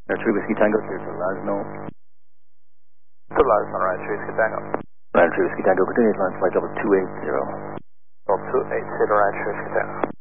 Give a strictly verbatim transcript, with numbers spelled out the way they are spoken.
True Whiskey Tango, clear to Lasno. To Lasno, right, True Whiskey Tango. Right, True Whiskey Tango, continuous line flight double two eight zero. Double two eight zero, right, True Whiskey Tango.